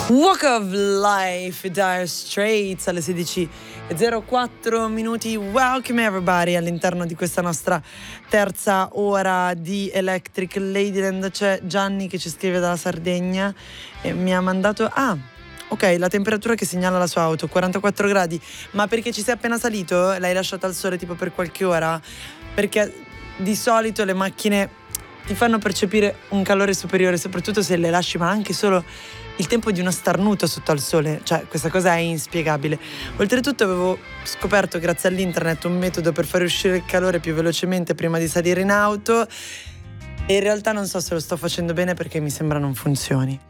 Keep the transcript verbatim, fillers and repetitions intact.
Walk of Life, Dire Straits alle sedici e zero quattro minuti. Welcome everybody all'interno di questa nostra terza ora di Electric Ladyland. C'è Gianni che ci scrive dalla Sardegna e mi ha mandato ah ok, la temperatura che segnala la sua auto, quarantaquattro gradi. Ma perché ci sei appena salito? L'hai lasciata al sole tipo per qualche ora? Perché di solito le macchine ti fanno percepire un calore superiore, soprattutto se le lasci ma anche solo il tempo di uno starnuto sotto al sole. Cioè, questa cosa è inspiegabile. Oltretutto avevo scoperto grazie all'internet un metodo per fare uscire il calore più velocemente prima di salire in auto e in realtà non so se lo sto facendo bene perché mi sembra non funzioni.